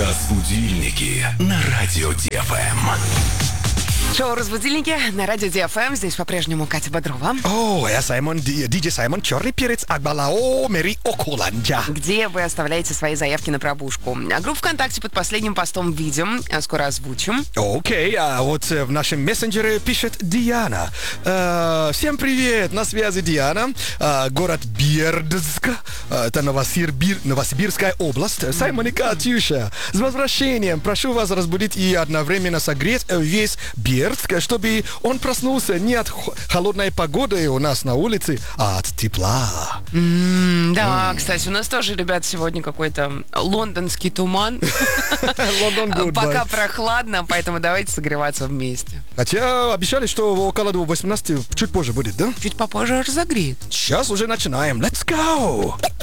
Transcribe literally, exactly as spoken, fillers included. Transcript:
Разбудильники на радио ДФМ. Шоу «Разбудильники» на радио ДФМ. Здесь по-прежнему Катя Бодрова. О, я Саймон, диджей Саймон, черный перец, Акбалао, Мери Окуланджа. Где вы оставляете свои заявки на пробужку. А группу ВКонтакте под последним постом видим. Скоро озвучим. Окей, а вот в нашем мессенджере пишет Диана. Э, всем привет, на связи Диана. Э, город Бердск. Э, это Новосибир, Новосибирская область. Саймон и Катюша, с возвращением. Прошу вас разбудить и одновременно согреть весь Бердск, чтобы он проснулся не от холодной погоды у нас на улице, а от тепла. Mm, да, mm. кстати, у нас тоже, ребят, сегодня какой-то лондонский туман. Пока прохладно, поэтому давайте согреваться вместе. Хотя обещали, что около восемнадцати чуть позже будет, да? Чуть попозже разогреет. Сейчас уже начинаем. Let's go!